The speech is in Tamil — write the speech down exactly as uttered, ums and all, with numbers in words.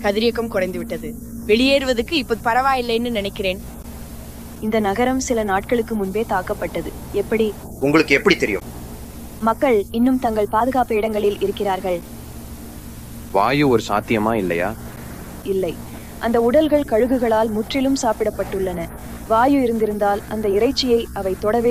கதிரியக்கம் குறைந்து விட்டது. வெளியேறுவதற்கு இப்ப பரவாயில்லைன்னு நினைக்கிறேன். இந்த நகரம் சில நாட்களுக்கு முன்பே தாக்கப்பட்டது. எப்படி? உங்களுக்கு எப்படி தெரியும்? மக்கள் இன்னும் தங்கள் பாதுகாப்பு இடங்களில் இருக்கிறார்கள். வாயு ஒரு சாத்தியமா இல்லையா? இல்லை, அந்த உடல்கள் கழுகுகளால் முற்றிலும் சாப்பிடப்பட்டுள்ளன. வாயு இருந்திருந்தால் அந்த இறைச்சியை அவை தொடவே